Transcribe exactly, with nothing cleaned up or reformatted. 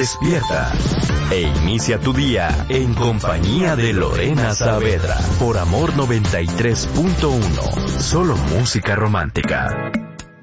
Despierta e inicia tu día en compañía de Lorena Saavedra por Amor noventa y tres punto uno. Solo música romántica.